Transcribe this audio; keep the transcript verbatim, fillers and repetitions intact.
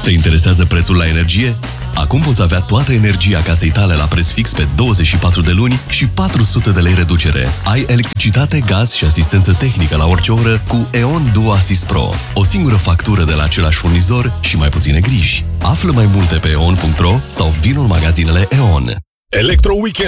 Te interesează prețul la energie? Acum poți avea toată energia casei tale la preț fix pe douăzeci și patru de luni și patru sute de lei reducere. Ai electricitate, gaz și asistență tehnică la orice oră cu E O N Duo Assist Pro. O singură factură de la același furnizor și mai puține griji. Află mai multe pe eon punct ro sau vino în magazinele E O N. Electro Weekend